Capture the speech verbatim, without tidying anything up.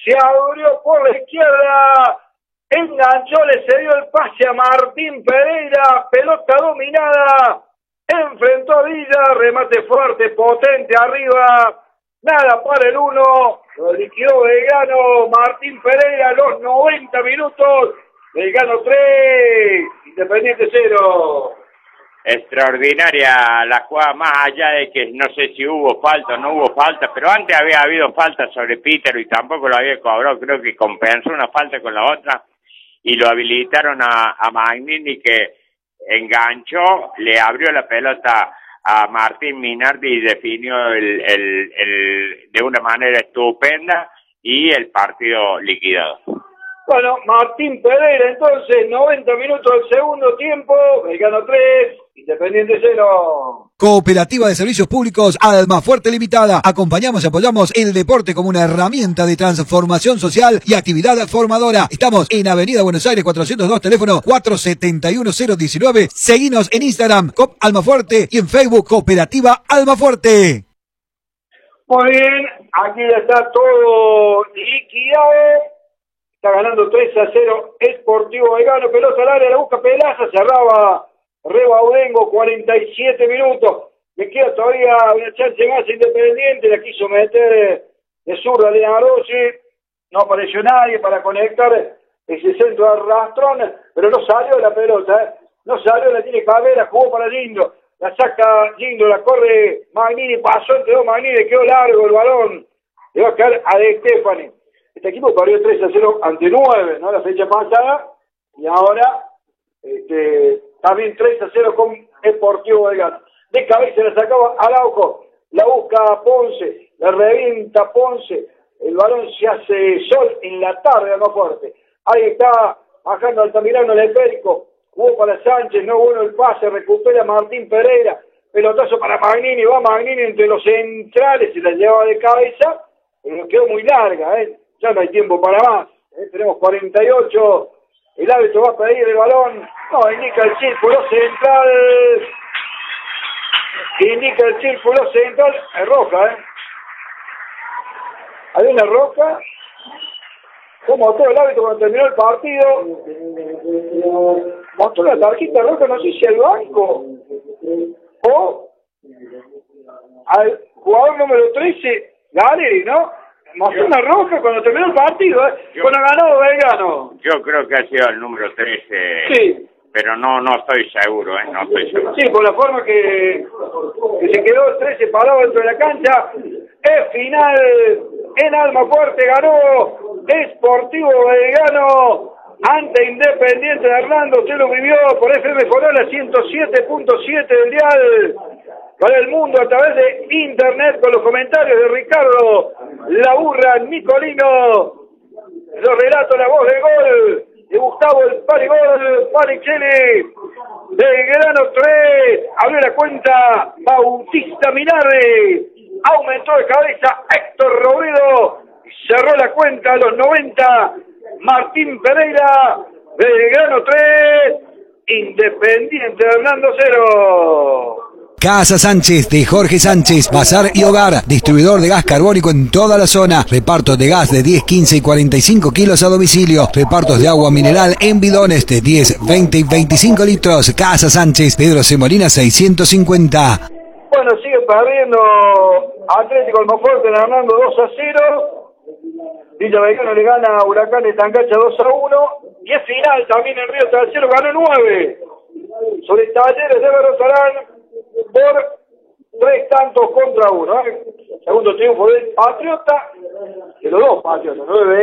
se abrió por la izquierda, enganchó, le cedió el pase a Martín Pereira, pelota dominada, enfrentó a Villa, remate fuerte, potente arriba, nada para el uno, lo liquidó Belgrano, Martín Pereira, los noventa minutos, Belgrano tres, Independiente cero. Extraordinaria la jugada, más allá de que no sé si hubo falta o no hubo falta, pero antes había habido falta sobre Peter y tampoco lo había cobrado, creo que compensó una falta con la otra y lo habilitaron a, a Magnini, que enganchó, le abrió la pelota a Martín Minardi y definió el, el, el, de una manera estupenda y el partido liquidado. Bueno, Martín Pereira, entonces, noventa minutos del segundo tiempo, Belgrano tres, Independiente cero. Cooperativa de Servicios Públicos Almafuerte Limitada. Acompañamos y apoyamos el deporte como una herramienta de transformación social y actividad formadora. Estamos en Avenida Buenos Aires cuatrocientos dos, teléfono cuatro siete uno cero uno nueve. Seguinos en Instagram, Cop Almafuerte, y en Facebook, Cooperativa Almafuerte. Muy bien, aquí ya está todo liquidado. Está ganando tres a cero Sportivo Belgrano, pelota al área, la busca Pelaza, cerraba Rebaudengo, cuarenta y siete minutos. Le queda todavía una chance más Independiente, la quiso meter de zurda Leandro Rossi, no apareció nadie para conectar ese centro de Rastrón, pero no salió la pelota, ¿eh? no salió, la tiene Cabrera, jugó para Lindo, la saca Lindo, la corre Magnini, pasó entre dos Magnini, quedó largo el balón, le va a caer a De Stefani. Este equipo perdió tres a cero ante nueve, ¿no? La fecha pasada, y ahora este, también tres a cero con Sportivo Belgrano. De cabeza la sacaba Araujo, la busca Ponce, la revienta Ponce, el balón se hace sol en la tarde, más fuerte. Ahí está bajando Altamirano el esférico, jugó para Sánchez, no bueno el pase, recupera Martín Pereira, pelotazo para Magnini, va Magnini entre los centrales, se la lleva de cabeza, pero quedó muy larga, ¿eh? Ya no hay tiempo para más, ¿eh? Tenemos cuarenta y ocho, el árbitro va a pedir el balón, no, indica el círculo central, indica el círculo central, es roja, ¿eh? Hay una roja, como todo el árbitro cuando terminó el partido, mostró la tarjeta roja, no sé si al banco, o al jugador número trece, Galeri, ¿no? Mostró una roja cuando terminó el partido, ¿eh? Yo, cuando ha ganado Belgrano. Yo creo que ha sido el número trece, sí. Pero no no estoy seguro, ¿eh? No estoy seguro. Sí, por la forma que, que se quedó el trece parado dentro de la cancha. Es final en Almafuerte, ganó Sportivo Belgrano ante Independiente de Hernando. Usted lo vivió por F M Forola ciento siete punto siete del dial para el mundo a través de internet, con los comentarios de Ricardo La Burra Nicolino, los relatos, la voz del gol de Gustavo el Parigol, Paricelli. Belgrano tres, abrió la cuenta Bautista Minardi, aumentó de cabeza Héctor Robredo, cerró la cuenta a los noventa Martín Pereira. Belgrano tres, Independiente de Hernando cero. Casa Sánchez de Jorge Sánchez, bazar y hogar, distribuidor de gas carbónico en toda la zona, repartos de gas de diez, quince y cuarenta y cinco kilos a domicilio, repartos de agua mineral en bidones de diez, veinte y veinticinco litros. Casa Sánchez, Pedro C. Molina seiscientos cincuenta. Bueno, sigue perdiendo Atlético Almafuerte en Hernando dos a cero. Villa Belgrano le gana a Huracán de Tangacha dos a uno. Y es final también en Río Tercero, ganó nueve sobre Talleres de Berrozarán por tres tantos contra uno. ¿eh? Segundo triunfo del Patriota, de los dos Patriotas, ¿no?